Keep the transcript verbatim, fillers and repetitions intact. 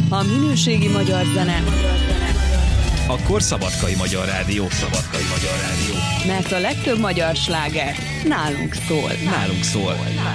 A minőségi magyar zene. Akkor Szabadkai Magyar Rádió. Szabadkai Magyar Rádió. Mert a legtöbb magyar sláger nálunk szól. Nálunk szól.